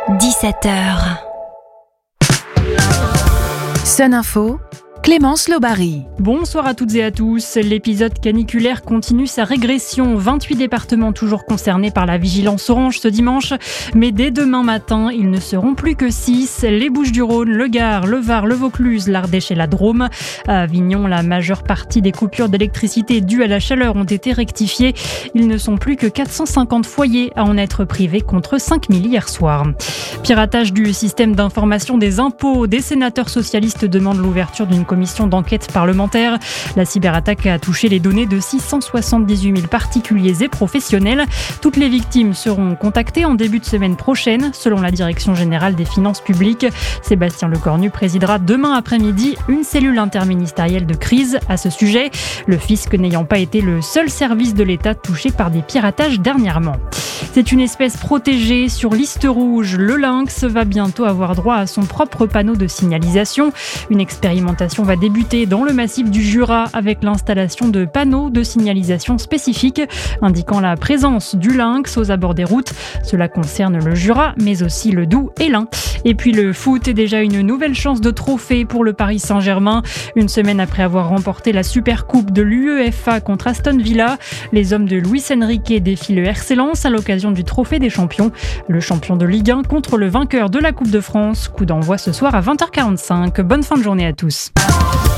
17h. Sun Info, Clémence Lobary. Bonsoir à toutes et à tous. L'épisode caniculaire continue sa régression. 28 départements toujours concernés par la vigilance orange ce dimanche. Mais dès demain matin, ils ne seront plus que 6. Les Bouches-du-Rhône, le Gard, le Var, le Vaucluse, l'Ardèche et la Drôme. À Avignon, la majeure partie des coupures d'électricité dues à la chaleur ont été rectifiées. Ils ne sont plus que 450 foyers à en être privés contre 5000 hier soir. Piratage du système d'information des impôts. Des sénateurs socialistes demandent l'ouverture d'une commission d'enquête parlementaire. La cyberattaque a touché les données de 678 000 particuliers et professionnels. Toutes les victimes seront contactées en début de semaine prochaine, selon la Direction générale des finances publiques. Sébastien Lecornu présidera demain après-midi une cellule interministérielle de crise à ce sujet, le fisc n'ayant pas été le seul service de l'État touché par des piratages dernièrement. C'est une espèce protégée sur liste rouge. Le lynx va bientôt avoir droit à son propre panneau de signalisation. Une expérimentation va débuter dans le massif du Jura avec l'installation de panneaux de signalisation spécifiques indiquant la présence du lynx aux abords des routes. Cela concerne le Jura, mais aussi le Doubs et l'Ain. Et puis le foot est déjà une nouvelle chance de trophée pour le Paris Saint-Germain. Une semaine après avoir remporté la Supercoupe de l'UEFA contre Aston Villa, les hommes de Luis Enrique défient le RC Lens à l'occasion du Trophée des Champions. Le champion de Ligue 1 contre le vainqueur de la Coupe de France. Coup d'envoi ce soir à 20h45. Bonne fin de journée à tous.